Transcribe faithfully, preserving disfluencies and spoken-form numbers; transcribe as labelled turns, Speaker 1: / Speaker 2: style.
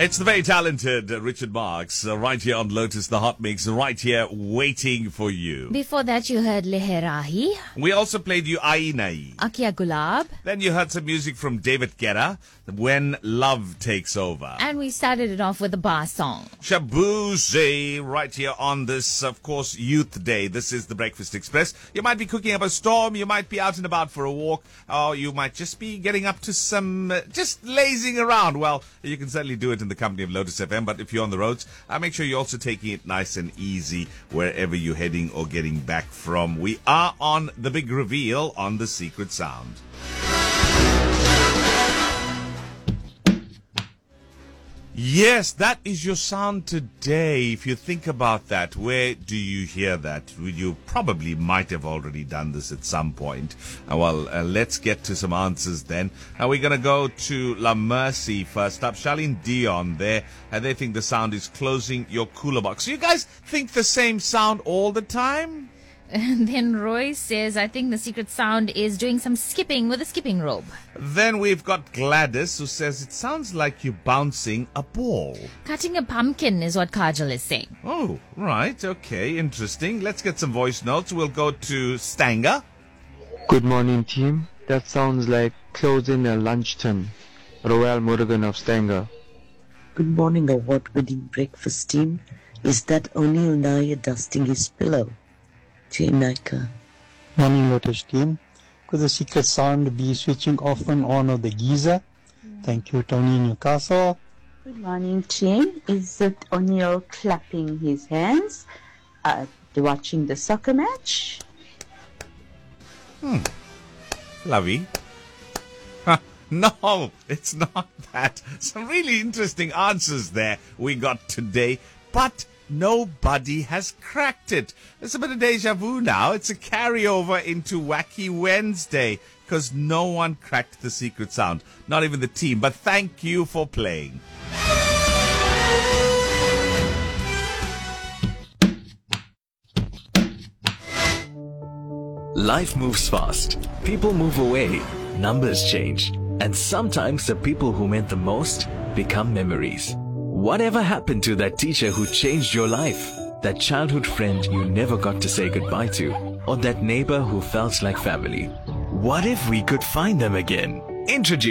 Speaker 1: It's the very talented uh, Richard Marx, uh, right here on Lotus, the Hot Mix, right here waiting for you.
Speaker 2: Before that, you heard Leherahi,
Speaker 1: We also played you Ainai.
Speaker 2: Akia Gulab,
Speaker 1: Then you heard some music from David Guetta, When Love Takes Over.
Speaker 2: and we started it off with a bar song.
Speaker 1: Shabuze, right here on this, of course, Youth Day. This is the Breakfast Express. You might be cooking up a storm, you might be out and about for a walk, or you might just be getting up to some, uh, just lazing around. Well, you can certainly do it in the company of Lotus F M, but if you're on the roads, uh, make sure you're also taking it nice and easy wherever you're heading or getting back from. We are on the big reveal on The Secret Sound. Yes, that is your sound today. If you think about that, where do you hear that? You probably might have already done this at some point. Uh, well, uh, let's get to some answers then. Uh, we're going to go to La Mercy first up. Charlene Dion there. And they think the sound is closing your cooler box. So you guys think the same sound all the time?
Speaker 2: And then Roy says, I think the secret sound is doing some skipping with a skipping rope.
Speaker 1: Then we've got Gladys, who says it sounds like you're bouncing a ball.
Speaker 2: Cutting a pumpkin is what Kajal is saying.
Speaker 1: Oh, right. Okay, interesting. Let's get some voice notes. We'll go to Stanger.
Speaker 3: Good morning, team. That sounds like closing a lunch tin. Royal Murugan of Stanger.
Speaker 4: Good morning, award-winning breakfast team. Is that O'Neill Naya dusting his pillow? Jamaica.
Speaker 5: Morning, Lotus team. Could the secret sound be switching off and on of the geyser? Thank you, Tony Newcastle.
Speaker 6: Good morning, team. Is it O'Neill clapping his hands, uh, watching the soccer match?
Speaker 1: Hmm. Lovey. Huh. No, it's not that. Some really interesting answers there we got today, but nobody has cracked it. It's a bit of deja vu now. It's a carryover into Wacky Wednesday because no one cracked the secret sound. Not even the team. But thank you for playing.
Speaker 7: Life moves fast. People move away. Numbers change. And sometimes the people who meant the most become memories. Whatever happened to that teacher who changed your life? That childhood friend you never got to say goodbye to? Or that neighbor who felt like family? What if we could find them again? Introduce